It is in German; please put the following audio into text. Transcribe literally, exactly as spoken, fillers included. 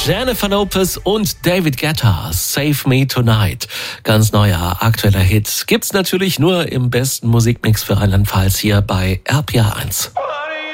Jennifer Lopez und David Guetta, Save Me Tonight. Ganz neuer, aktueller Hit. Gibt's natürlich nur im besten Musikmix für Rheinland-Pfalz hier bei R P R eins.